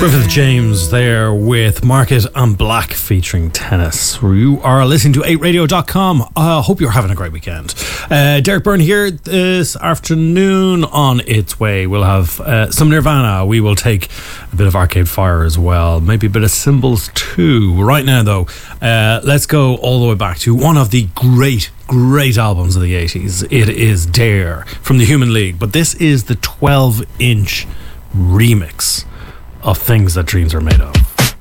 Griffith James there with Market and Black featuring Tennis. You are listening to 8radio.com. I hope you're having a great weekend. Derek Byrne here this afternoon on its way. We'll have some Nirvana. We will take a bit of Arcade Fire as well. Maybe a bit of Symbols too. Right now though, let's go all the way back to one of the great albums of the 80s. It is Dare from the Human League. But this is the 12-inch remix of Things That Dreams Are Made Of.